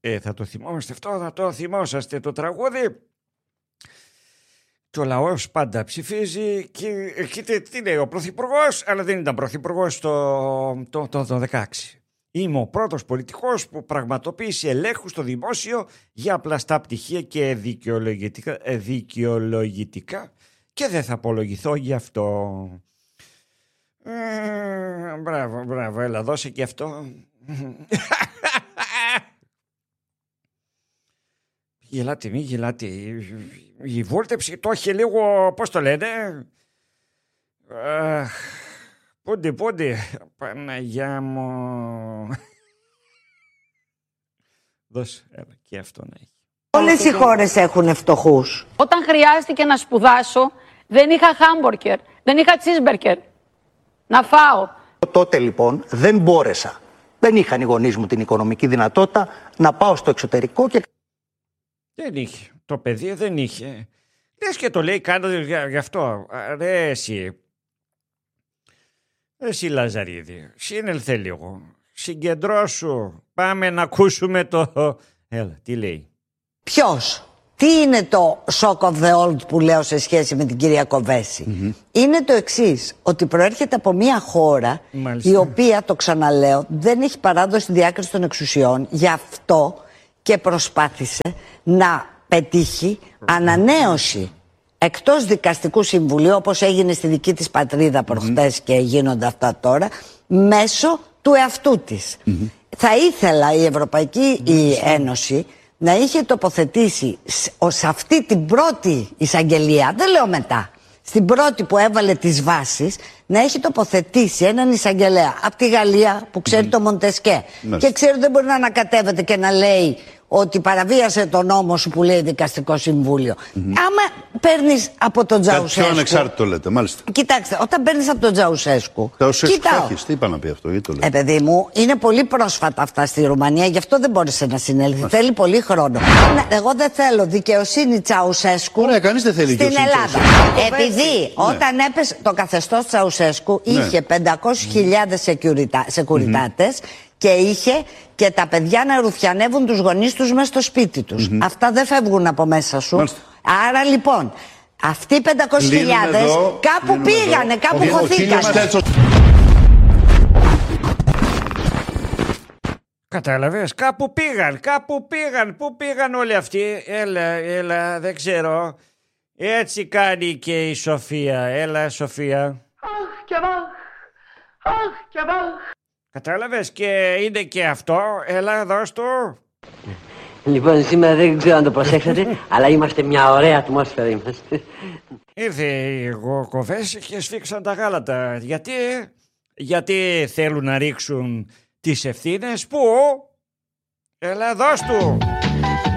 Θα το θυμόμαστε αυτό, θα το θυμόσαστε το τραγούδι. Και ο λαός πάντα ψηφίζει και κοίτα τι λέει ο πρωθυπουργός, αλλά δεν ήταν πρωθυπουργός το 16. Είμαι ο πρώτος πολιτικός που πραγματοποίησε ελέγχους στο δημόσιο για πλαστά πτυχία και δικαιολογητικά και δεν θα απολογηθώ γι' αυτό. Μπράβο, έλα δώσε και αυτό. Γελάτε, μη γελάτε. Η βόλτεψη το έχει λίγο, πώς το λένε. Πόντε, Παναγιά μου. Δώσε, έλα, και αυτό να έχει. Όλες οι χώρες έχουν φτωχούς. Όταν χρειάστηκε να σπουδάσω, δεν είχα χάμπορκερ, δεν είχα τσίσμπερκερ να φάω. Τότε λοιπόν δεν μπόρεσα, δεν είχαν οι γονείς μου την οικονομική δυνατότητα να πάω στο εξωτερικό και... Δεν είχε, το παιδί δεν είχε. Λες και το λέει κάνω γι' αυτό. Ρε εσύ Λαζαρίδη, σύνελθε λίγο. Συγκεντρώσου, πάμε να ακούσουμε το... Έλα, τι λέει. Ποιος? Τι είναι το shock of the old που λέω σε σχέση με την κυρία Κοβέση? Είναι το εξής, ότι προέρχεται από μια χώρα η οποία, το ξαναλέω, δεν έχει παράδοση στη διάκριση των εξουσιών, γι' αυτό και προσπάθησε να πετύχει ανανέωση εκτός δικαστικού συμβουλίου, όπως έγινε στη δική της πατρίδα προχτές και γίνονται αυτά τώρα, μέσω του εαυτού της. Θα ήθελα η Ευρωπαϊκή Ένωση να είχε τοποθετήσει σε αυτή την πρώτη εισαγγελία, δεν λέω μετά, στην πρώτη που έβαλε τις βάσεις, να έχει τοποθετήσει έναν εισαγγελέα από τη Γαλλία που ξέρει το Μοντεσκέ και ξέρει ότι δεν μπορεί να ανακατεύεται και να λέει ότι παραβίασε τον νόμο σου που λέει δικαστικό συμβούλιο. Άμα παίρνεις από τον Τζαουσέσκου... Κάτι πιο ανεξάρτητο λέτε, μάλιστα. Κοιτάξτε, όταν παίρνεις από τον Τζαουσέσκου... Τι είπα να πει αυτό, γιατί το λέτε. Παιδί μου, είναι πολύ πρόσφατα αυτά στη Ρουμανία, γι' αυτό δεν μπόρεσε να συνέλθει. Θέλει πολύ χρόνο. Εγώ δεν θέλω δικαιοσύνη Τσαουσέσκου. Ωραία, κανείς δεν θέλει στην Ελλάδα. Επειδή όταν έπεσε το καθεστώς Τσαουσέσκου είχε 500.000 σεκουριτάτες και είχε και τα παιδιά να ρουφιανεύουν τους γονείς τους μέσα στο σπίτι τους. Αυτά δεν φεύγουν από μέσα σου. Μάλιστα. Άρα λοιπόν, αυτοί οι 500.000 κάπου πήγανε, κάπου χωθήκανε. Κατάλαβες, κάπου πήγαν. Πού πήγαν όλοι αυτοί? Έλα, δεν ξέρω. Έτσι κάνει και η Σοφία. Έλα, Σοφία. Αχ και αχ. Κατάλαβες, και είναι και αυτό. Έλα, δώσ' του. Λοιπόν, σήμερα δεν ξέρω αν το προσέξατε, αλλά είμαστε μια ωραία ατμόσφαιρα είμαστε. Ήρθε η Κοβέση και σφίξαν τα γάλατα. Γιατί θέλουν να ρίξουν τις ευθύνες. Πού? Έλα, δώσ' του.